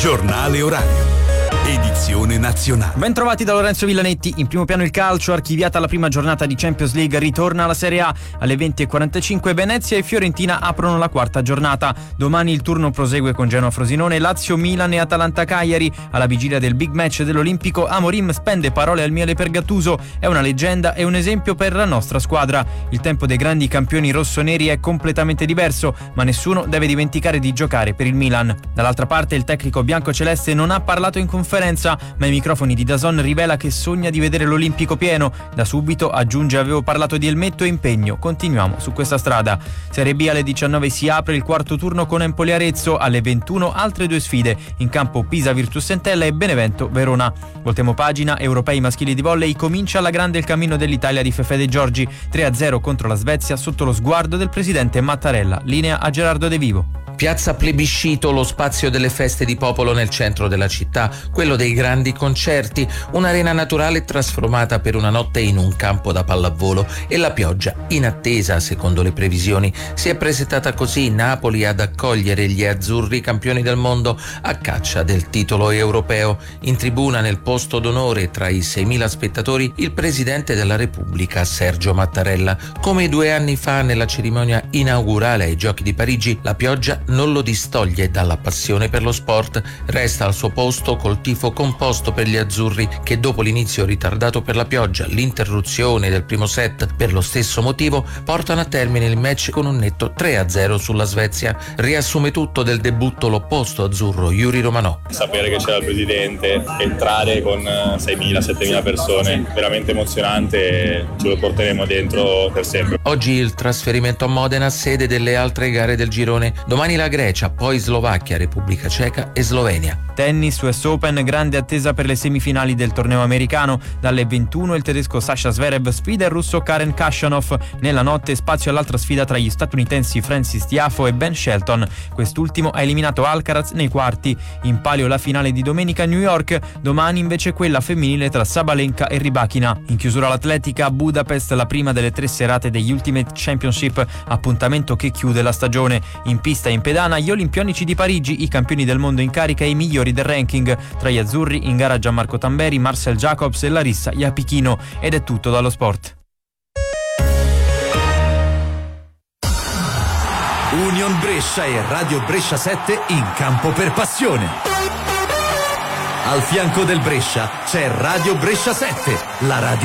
Giornale orario. Edizione nazionale. Ben trovati da Lorenzo Villanetti. In primo piano il calcio, archiviata la prima giornata di Champions League, ritorna alla Serie A. Alle 20:45 Venezia e Fiorentina aprono la quarta giornata. Domani il turno prosegue con Genoa-Frosinone, Lazio-Milan e Atalanta-Cagliari. Alla vigilia del big match dell'Olimpico, Amorim spende parole al miele per Gattuso. È una leggenda e un esempio per la nostra squadra. Il tempo dei grandi campioni rossoneri è completamente diverso, ma nessuno deve dimenticare di giocare per il Milan. Dall'altra parte il tecnico biancoceleste non ha parlato in conferenza, ma ai microfoni di DAZN rivela che sogna di vedere l'Olimpico pieno. Da subito aggiunge: avevo parlato di elmetto e impegno, continuiamo su questa strada. Serie B alle 19 si apre il quarto turno con Empoli Arezzo, alle 21 altre due sfide, in campo Pisa Virtus Entella e Benevento Verona. Voltiamo pagina, europei maschili di volley, comincia alla grande il cammino dell'Italia di Fefè De Giorgi, 3-0 contro la Svezia sotto lo sguardo del presidente Mattarella. Linea a Gerardo De Vivo. Piazza Plebiscito, lo spazio delle feste di popolo nel centro della città, quello dei grandi concerti, un'arena naturale trasformata per una notte in un campo da pallavolo, e la pioggia, inattesa secondo le previsioni. Si è presentata così Napoli ad accogliere gli azzurri campioni del mondo a caccia del titolo europeo. In tribuna, nel posto d'onore tra i 6.000 spettatori, il presidente della Repubblica Sergio Mattarella. Come 2 anni fa nella cerimonia inaugurale ai Giochi di Parigi, la pioggia non lo distoglie dalla passione per lo sport. Resta al suo posto col tifo composto per gli azzurri, che dopo l'inizio ritardato per la pioggia, l'interruzione del primo set per lo stesso motivo, portano a termine il match con un netto 3-0 sulla Svezia. Riassume tutto del debutto l'opposto azzurro, Yuri Romanò. Sapere che c'era il presidente, entrare con 6.000-7.000 persone, veramente emozionante, ce lo porteremo dentro per sempre. Oggi il trasferimento a Modena, sede delle altre gare del girone. Domani la Grecia, poi Slovacchia, Repubblica Ceca e Slovenia. Tennis, US Open, grande attesa per le semifinali del torneo americano. Dalle 21 il tedesco Sasha Zverev sfida il russo Karen Khachanov. Nella notte spazio all'altra sfida tra gli statunitensi Francis Tiafoe e Ben Shelton. Quest'ultimo ha eliminato Alcaraz nei quarti. In palio la finale di domenica a New York. Domani invece quella femminile tra Sabalenka e Rybakina. In chiusura l'atletica a Budapest, la prima delle 3 serate degli Ultimate Championship, appuntamento che chiude la stagione. In pista e in pedana gli olimpionici di Parigi, i campioni del mondo in carica e i migliori del ranking. Tra gli azzurri in gara Gianmarco Tamberi, Marcel Jacobs e Larissa Iapichino. Ed è tutto dallo sport. Union Brescia e Radio Brescia 7 in campo per passione. Al fianco del Brescia c'è Radio Brescia 7, la radio